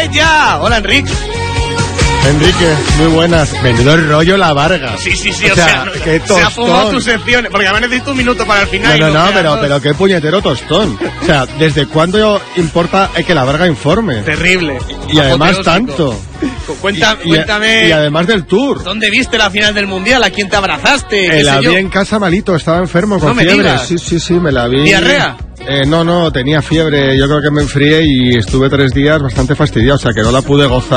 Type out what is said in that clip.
¡Vamos ya! Hola, Enrique. Enrique, muy buenas. Menudo rollo la Varga. Sí, o sea qué tostón. Se ha fumado tus secciones, porque además necesito un minuto para el final. No, pero qué puñetero tostón. O sea, ¿desde cuándo importa que la Varga informe? Terrible. Y además tanto. Cuéntame. Y además del tour. ¿Dónde viste la final del Mundial? ¿A quién te abrazaste? La vi en casa malito, estaba enfermo con fiebre. Sí, me la vi. ¿Diarrea? No, tenía fiebre. Yo creo que me enfrié y estuve 3 días bastante fastidiado, o sea que no la pude gozar.